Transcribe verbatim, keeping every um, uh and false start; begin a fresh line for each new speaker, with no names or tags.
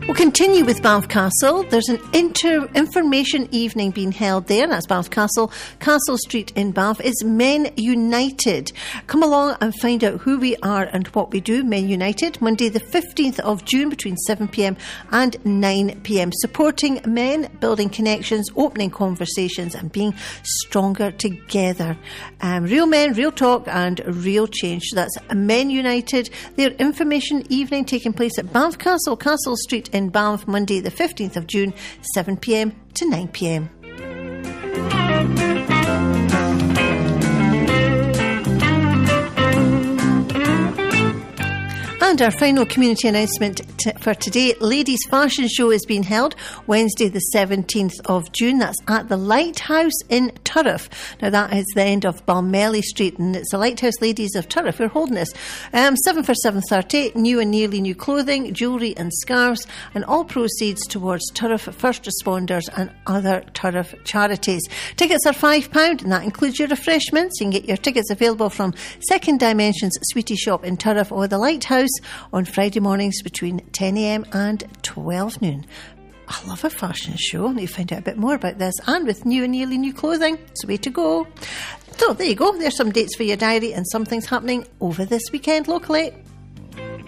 We'll continue with Banff Castle. There's an inter information evening being held there. That's Banff Castle, Castle Street in Banff. It's Men United. Come along and find out who we are and what we do. Men United, Monday the fifteenth of June between seven p.m. and nine p.m. Supporting men, building connections, opening conversations and being stronger together. Um, real men, real talk and real change. So that's Men United. Their information evening taking place at Banff Castle, Castle Street in Banff, Monday the fifteenth of June, seven p.m. to nine p.m. And our final community announcement t- for today, Ladies Fashion Show is being held Wednesday the seventeenth of June. That's at the Lighthouse in Turriff. Now that is the end of Balmelly Street and it's the Lighthouse Ladies of Turriff who are holding this. Um, seven for seven thirty, new and nearly new clothing, jewellery and scarves and all proceeds towards Turriff first responders and other Turriff charities. Tickets are five pounds and that includes your refreshments. You can get your tickets available from Second Dimensions Sweetie Shop in Turriff or the Lighthouse on Friday mornings between ten a.m. and twelve noon. I love a fashion show. I need to find out a bit more about this. And with new and nearly new clothing, it's the way to go. So there you go. There's some dates for your diary and some things happening over this weekend locally.